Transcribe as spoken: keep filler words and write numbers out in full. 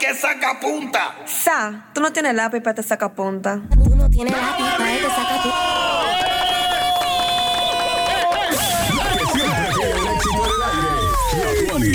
que saca punta. Sa, tú no tienes lápiz para te saca punta. Tú no tienes lápiz para te saca punta.